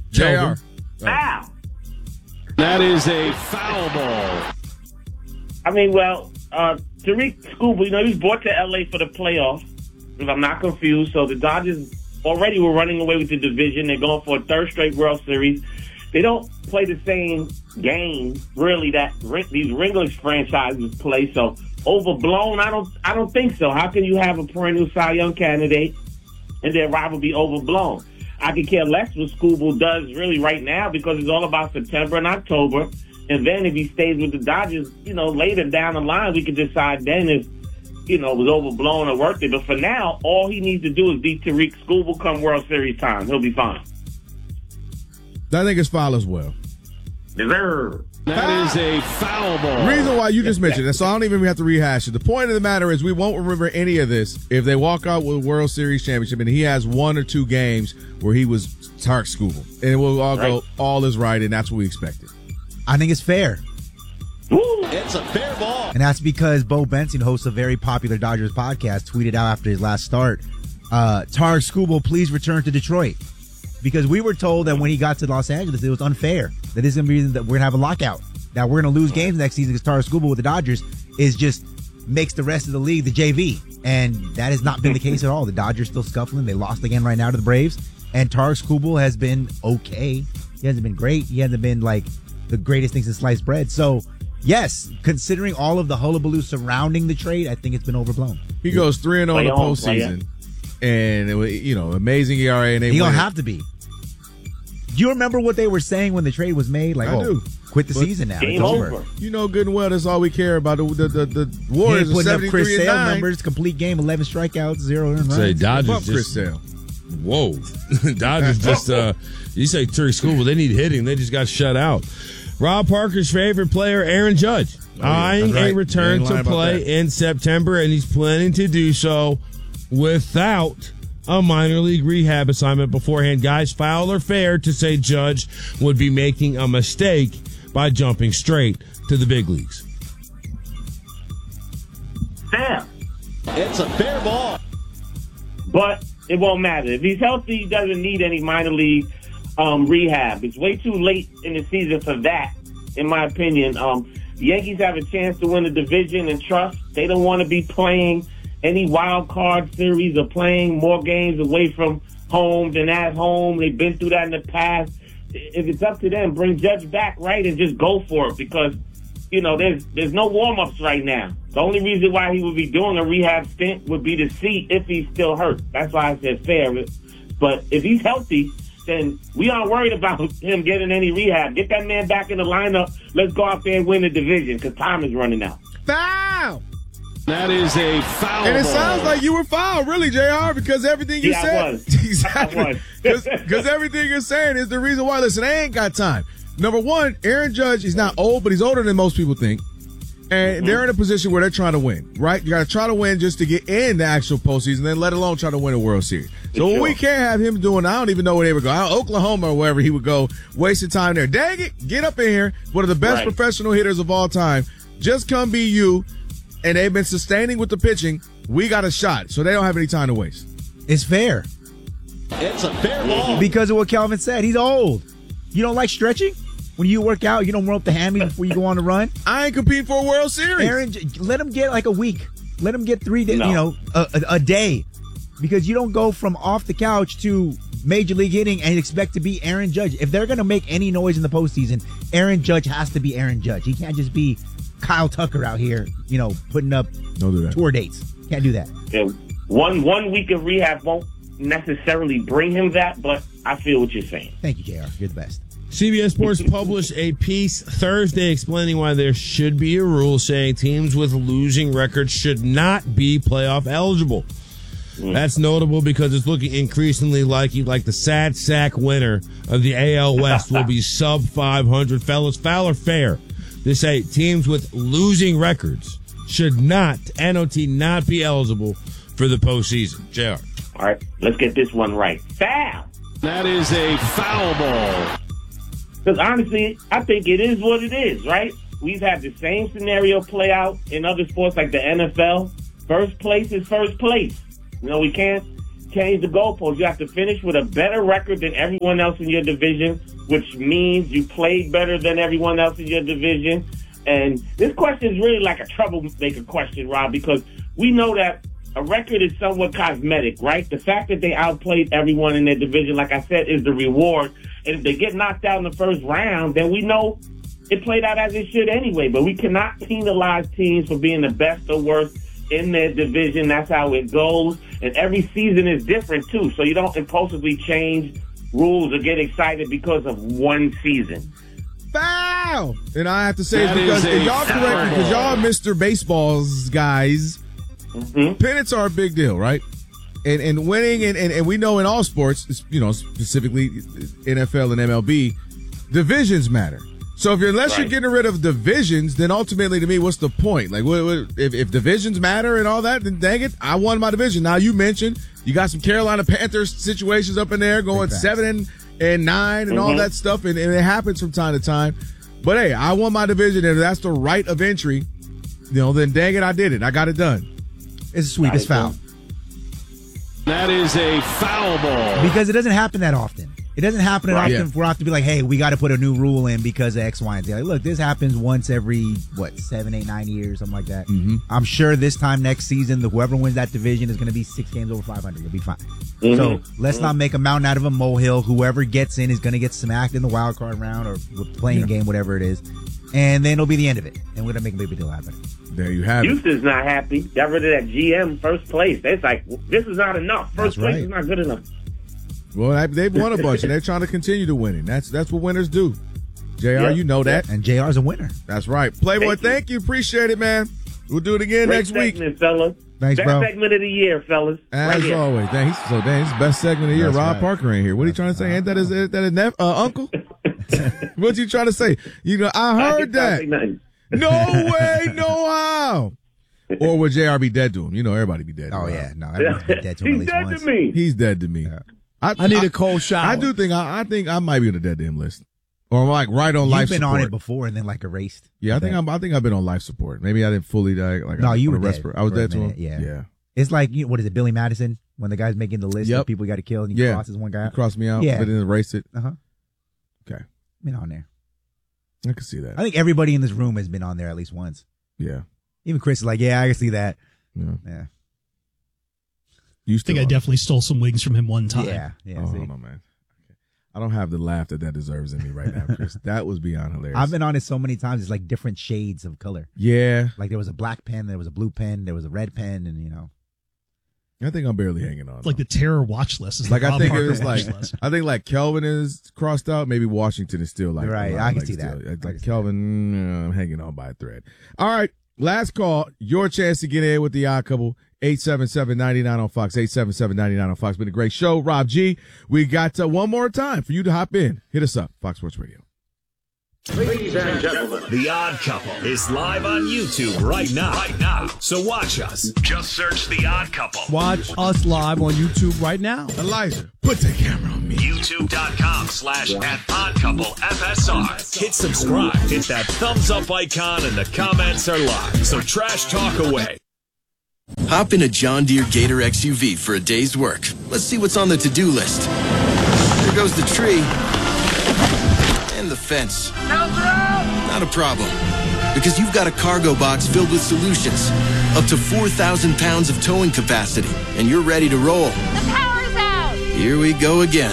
JR. Foul. That is a foul ball. I mean, well, Tariq Skubal, he was brought to L.A. for the playoffs, if I'm not confused. So the Dodgers already were running away with the division. They're going for a third straight World Series. They don't play the same game, really, that these English franchises play. So overblown, I don't think so. How can you have a perennial Cy Young candidate and their rival be overblown? I could care less what Skubal does really right now because it's all about September and October. And then if he stays with the Dodgers, later down the line, we could decide then if, it was overblown or worth it. But for now, all he needs to do is beat Tariq Skubal come World Series time. He'll be fine. I think it's foul as well. Deserve. That is a foul ball. Reason why you just mentioned it, so I don't even have to rehash it. The point of the matter is we won't remember any of this if they walk out with a World Series championship and he has one or two games where he was Tariq Skubal. And it will all go, all is right, and that's what we expected. I think it's fair. It's a fair ball. And that's because Bo Benson, host of a very popular Dodgers podcast, tweeted out after his last start, Tariq Skubal, please return to Detroit. Because we were told that when he got to Los Angeles, it was unfair. That is going to be that we're going to have a lockout. That we're going to lose games next season because Tariq Skubal with the Dodgers is just makes the rest of the league the JV. And that has not been the case at all. The Dodgers still scuffling. They lost again right now to the Braves. And Tariq Skubal has been okay. He hasn't been great. He hasn't been like the greatest thing since sliced bread. So, yes, considering all of the hullabaloo surrounding the trade, I think it's been overblown. He goes 3-0 in the postseason. And, amazing ERA. And he don't have to be. Do you remember what they were saying when the trade was made? Like, I do. Quit the season now. Game over. You know good and well that's all we care about. The Warriors are 73-9. Chris Sale numbers, complete game, 11 strikeouts, 0 earned runs. Say Dodgers Chris Sale. Whoa. Dodgers just, you say Tariq Skubal, they need hitting. They just got shut out. Rob Parker's favorite player, Aaron Judge, eyeing a return to play in September, and he's planning to do so without a minor league rehab assignment beforehand. Guys, foul or fair to say Judge would be making a mistake by jumping straight to the big leagues? Fair. It's a fair ball. But it won't matter. If he's healthy, he doesn't need any minor league rehab. It's way too late in the season for that, in my opinion. The Yankees have a chance to win the division and trust. They don't want to be playing any wild card series or playing more games away from home than at home. They've been through that in the past. If it's up to them, bring Judge back, right, and just go for it because, there's no warm-ups right now. The only reason why he would be doing a rehab stint would be to see if he's still hurt. That's why I said fair. But if he's healthy, then we aren't worried about him getting any rehab. Get that man back in the lineup. Let's go out there and win the division because time is running out. Foul! That is a foul And it ball. sounds like you were foul, really, JR, because everything you said. I was. Exactly. Because everything you're saying is the reason why. Listen, they ain't got time. Number one, Aaron Judge is not old, but he's older than most people think. And they're in a position where they're trying to win, right? You got to try to win just to get in the actual postseason, then let alone try to win a World Series. So we can't have him doing, I don't even know where they would go. Oklahoma or wherever he would go, wasting time there. Dang it, get up in here. One of the best professional hitters of all time. Just come be you. And they've been sustaining with the pitching. We got a shot, so they don't have any time to waste. It's fair. It's a fair ball. Because of what Calvin said. He's old. You don't like stretching? When you work out, you don't warm up the hammy before you go on the run? I ain't competing for a World Series. Aaron, let him get like a week. Let him get 3 days, a day. Because you don't go from off the couch to major league hitting and expect to be Aaron Judge. If they're going to make any noise in the postseason, Aaron Judge has to be Aaron Judge. He can't just be Kyle Tucker out here, putting up tour dates. Can't do that. Yeah, one week of rehab won't necessarily bring him that, but I feel what you're saying. Thank you, JR. You're the best. CBS Sports published a piece Thursday explaining why there should be a rule saying teams with losing records should not be playoff eligible. That's notable because it's looking increasingly like the sad sack winner of the AL West will be sub 500. Fellas, foul or fair? They say teams with losing records should not be eligible for the postseason. JR. All right, let's get this one right. Foul. That is a foul ball. Because honestly, I think it is what it is, right? We've had the same scenario play out in other sports like the NFL. First place is first place. We can't change the goalposts. You have to finish with a better record than everyone else in your division, which means you played better than everyone else in your division. And this question is really like a troublemaker question, Rob, because we know that a record is somewhat cosmetic, right? The fact that they outplayed everyone in their division, like I said, is the reward. And if they get knocked out in the first round, then we know it played out as it should anyway. But we cannot penalize teams for being the best or worst in their division. That's how it goes. And every season is different, too. So you don't impulsively change rules or get excited because of one season. Foul! And I have to say, because y'all correct me, because y'all Mr. Baseball's guys, pennants are a big deal, right? And winning, and we know in all sports, you know, specifically NFL and MLB, divisions matter. So unless you're getting rid of divisions, then ultimately to me, what's the point? Like, if divisions matter and all that, then dang it, I won my division. Now you mentioned you got some Carolina Panthers situations up in there going 7-9 and all that stuff, and it happens from time to time. But hey, I won my division, and if that's the right of entry, you know, then dang it, I did it. I got it done. It's the sweetest foul. That is a foul ball. Because it doesn't happen that often. It doesn't happen that often for us to be like, hey, we got to put a new rule in because of X, Y, and Z. Like, look, this happens once every, 7, 8, 9 years, something like that. I'm sure this time next season, whoever wins that division is going to be 6 games over 500. You'll be fine. So let's not make a mountain out of a molehill. Whoever gets in is going to get smacked in the wild card round or playing game, whatever it is. And then it'll be the end of it. And we're going to make a big deal out of it. There you have it. Houston's not happy. Got rid of that GM first place. It's like, this is not enough. First place is not good enough. Well, they've won a bunch, and they're trying to continue to winning. That's what winners do. JR, you know that. And JR's a winner. That's right. Playboy, thank you. Appreciate it, man. We'll do it again next week. Fellas. Thanks, best bro. segment of the year, fellas. As always. Dang, it's the best segment of the year. That's Rob right. Parker ain't here. What are you trying to say? Ain't that his uncle? What you trying to say? You know, I heard that. No way, no how. Or would JR be dead to him? You know, everybody be dead to him. Oh, yeah. No, everyone's been dead to him at He's least dead once. to me. He's dead to me. Yeah. I need a cold shower. I do think I think I might be on the dead to him list, or like right on life You've been support. on it before and then like erased. Yeah, I think I've been on life support. Maybe I didn't fully die. Like No, you on were a dead. I was for a dead to him. minute, yeah. Yeah. It's like, what is it, Billy Madison? When the guy's making the list of people you got to kill and he crosses one guy He out? crossed me out, Yeah. but then erased it. Okay. Been on there. I can see that. I think everybody in this room has been on there at least once. Yeah. Even Chris is like, yeah, I can see that. Yeah. I think I definitely stole some wings from him one time. Yeah. Oh, no, man. I don't have the laugh that deserves in me right now, Chris. That was beyond hilarious. I've been on it so many times. It's like different shades of color. Yeah. Like there was a black pen, there was a blue pen, there was a red pen, and you know. I think I'm barely hanging on. It's like the terror watch list. Is like the I Rob think Parker it's watch like list. I think like Kelvin is crossed out. Maybe Washington is still like Right, I can see that. Like Kelvin, I'm hanging on by a thread. All right, last call. Your chance to get in with the Odd Couple. 877-99 on Fox. 877-99 on Fox. Been a great show, Rob G. We got one more time for you to hop in. Hit us up, Fox Sports Radio. Ladies and gentlemen, The Odd Couple is live on YouTube right now. So watch us. Just search The Odd Couple. Watch us live on YouTube right now. Elijah, put the camera on me. YouTube.com/@OddCoupleFSR. Hit subscribe. Hit that thumbs up icon and the comments are live. So trash talk away. Hop in a John Deere Gator XUV for a day's work. Let's see what's on the to-do list. There goes the tree. And the fence. Not a problem. Because you've got a cargo box filled with solutions. Up to 4,000 pounds of towing capacity. And you're ready to roll. The power's out! Here we go again.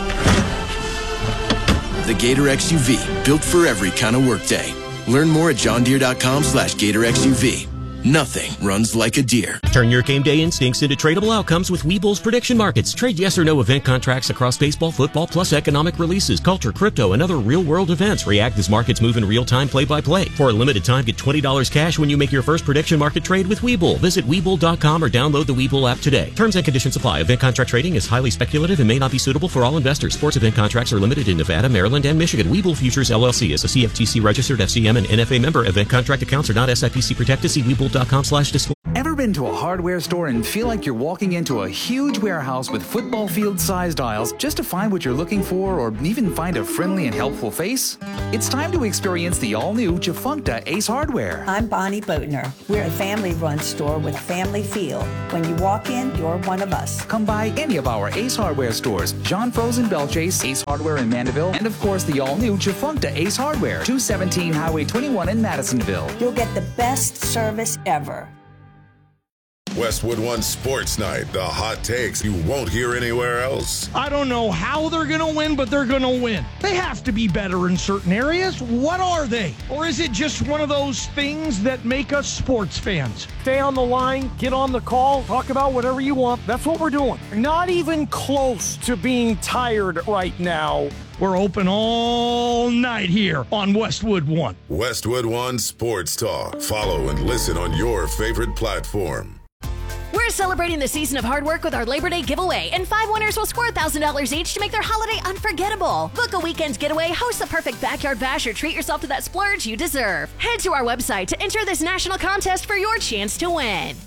The Gator XUV. Built for every kind of workday. Learn more at johndeere.com/Gator XUV. Nothing runs like a deer. Turn your game day instincts into tradable outcomes with Webull's prediction markets. Trade yes or no event contracts across baseball, football, plus economic releases, culture, crypto, and other real-world events. React as markets move in real time, play-by-play. For a limited time, get $20 cash when you make your first prediction market trade with Webull. Visit Webull.com or download the Webull app today. Terms and conditions apply. Event contract trading is highly speculative and may not be suitable for all investors. Sports event contracts are limited in Nevada, Maryland, and Michigan. Webull Futures LLC is a CFTC registered FCM and NFA member. Event contract accounts are not SIPC protected. See Webull.com/disclosure. Ever been into a hardware store and feel like you're walking into a huge warehouse with football field-sized aisles just to find what you're looking for or even find a friendly and helpful face? It's time to experience the all-new Jafuncta Ace Hardware. I'm Bonnie Boatner. We're a family-run store with family feel. When you walk in, you're one of us. Come by any of our Ace Hardware stores, John Frozen Belchase, Ace Hardware in Mandeville, and of course the all-new Jafuncta Ace Hardware, 217 Highway 21 in Madisonville. You'll get the best service ever. Westwood One Sports Night. The hot takes you won't hear anywhere else. I don't know how they're going to win, but they're going to win. They have to be better in certain areas. What are they? Or is it just one of those things that make us sports fans? Stay on the line, get on the call, talk about whatever you want. That's what we're doing. Not even close to being tired right now. We're open all night here on Westwood One. Westwood One Sports Talk. Follow and listen on your favorite platform. We're celebrating the season of hard work with our Labor Day giveaway, and 5 winners will score $1,000 each to make their holiday unforgettable. Book a weekend getaway, host the perfect backyard bash, or treat yourself to that splurge you deserve. Head to our website to enter this national contest for your chance to win.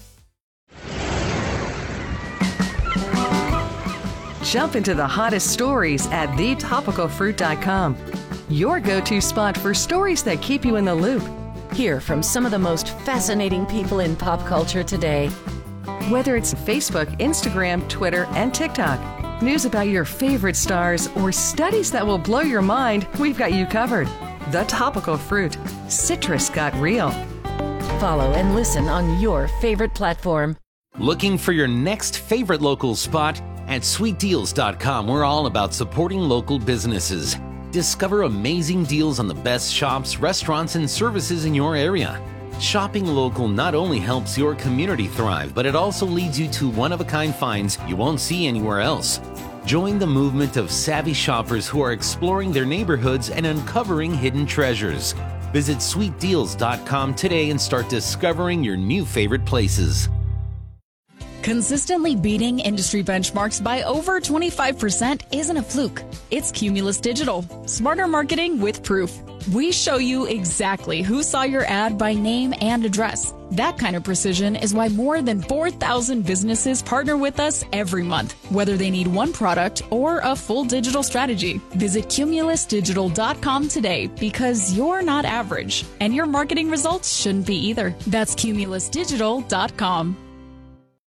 Jump into the hottest stories at thetopicalfruit.com. Your go-to spot for stories that keep you in the loop. Hear from some of the most fascinating people in pop culture today. Whether it's Facebook, Instagram, Twitter, and TikTok, news about your favorite stars, or studies that will blow your mind, we've got you covered. The Topical Fruit. Citrus got real. Follow and listen on your favorite platform. Looking for your next favorite local spot? At sweetdeals.com, we're all about supporting local businesses. Discover amazing deals on the best shops, restaurants, and services in your area. Shopping local not only helps your community thrive, but it also leads you to one-of-a-kind finds you won't see anywhere else. Join the movement of savvy shoppers who are exploring their neighborhoods and uncovering hidden treasures. Visit sweetdeals.com today and start discovering your new favorite places. Consistently beating industry benchmarks by over 25% isn't a fluke. It's Cumulus Digital. Smarter marketing with proof. We show you exactly who saw your ad by name and address. That kind of precision is why more than 4,000 businesses partner with us every month, whether they need one product or a full digital strategy. Visit cumulusdigital.com today, because you're not average, and your marketing results shouldn't be either. That's cumulusdigital.com.